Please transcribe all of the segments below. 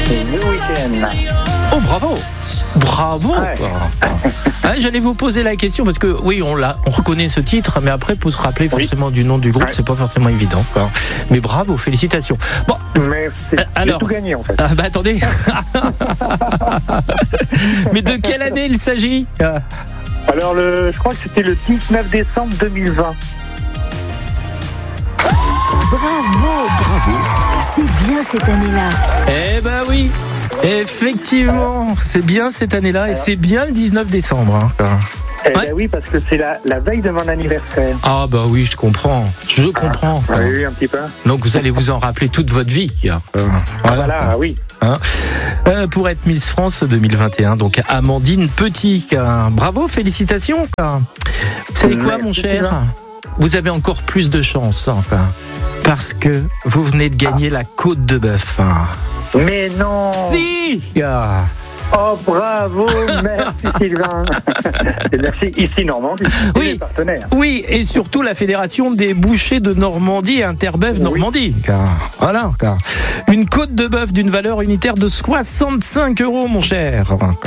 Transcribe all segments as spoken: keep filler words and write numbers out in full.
New Weekend. Oh, bravo. Bravo. Ouais. Ah, j'allais vous poser la question parce que oui, on l'a, on reconnaît ce titre, mais après pour se rappeler forcément oui. du nom du groupe, ouais. c'est pas forcément évident, quoi. Mais bravo, félicitations. Bon, mais c'est, alors, j'ai tout gagné en fait. Ah, bah attendez. Mais de quelle année il s'agit? Alors le, je crois que c'était le dix-neuf décembre deux mille vingt. Bravo, bravo. C'est bien cette année-là. Eh ben oui. Effectivement, c'est bien cette année-là et c'est bien le dix-neuf décembre. Hein. Eh ouais. ben oui, parce que c'est la, la veille de mon anniversaire. Ah bah oui, je comprends, je comprends. Ah, oui, un petit peu. Donc vous allez vous en rappeler toute votre vie. Euh, voilà, voilà hein. oui. Hein euh, pour être Miss France deux mille vingt et un, donc Amandine Petit. Euh, bravo, félicitations. Quoi. Vous savez quoi, mon cher? Vous avez encore plus de chance, hein, parce que vous venez de gagner ah. la côte de bœuf. Hein. Mais non. Si. Oh bravo, merci Sylvain. Et merci ici Normandie, oui, les partenaires. Oui, et surtout la Fédération des bouchers de Normandie, Interbœuf oui. Normandie. Car, voilà, car une côte de bœuf d'une valeur unitaire de soixante-cinq euros, mon cher.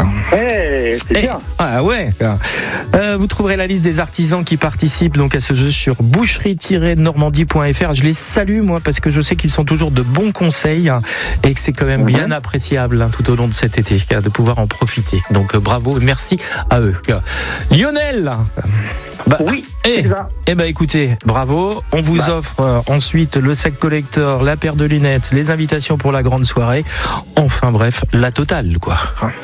Hey, c'est et, bien. Ah ouais. Euh, vous trouverez la liste des artisans qui participent donc à ce jeu sur boucherie tiret normandie point f r. Je les salue moi parce que je sais qu'ils sont toujours de bons conseils et que c'est quand même bien mmh. appréciable hein, tout au long de cet été de pouvoir en profiter. Donc euh, bravo et merci à eux. Lionel. Bah, oui, et, eh ben écoutez, bravo. On vous bah. offre euh, ensuite le sac collector, la paire de lunettes, les invitations pour la grande soirée. Enfin bref, la totale quoi.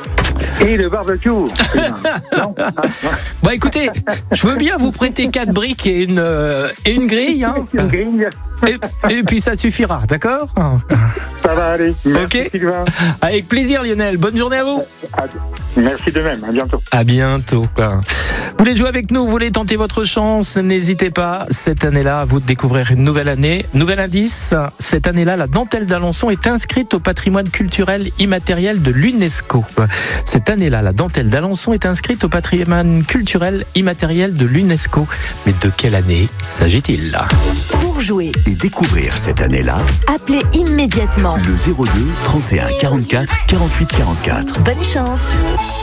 Et le barbecue. Non. Bah écoutez, je veux bien vous prêter quatre briques et une euh, et une grille. Hein. Une grille. Et, et puis ça suffira, d'accord? Ça va aller. Merci, ok. Sylvain. Avec plaisir, Lionel. Bonne journée à vous. Merci de même. À bientôt. À bientôt. Quoi. Vous voulez jouer avec nous? Vous voulez tenter votre chance? N'hésitez pas. Cette année-là, vous découvrir une nouvelle année. Nouvel indice. Cette année-là, la dentelle d'Alençon est inscrite au patrimoine culturel immatériel de l'UNESCO. Cette année-là, la dentelle d'Alençon est inscrite au patrimoine culturel immatériel de l'UNESCO. Mais de quelle année s'agit-il là? Pour jouer et découvrir cette année-là, appelez immédiatement le zéro deux trente et un quarante-quatre quarante-huit quarante-quatre. Bonne chance.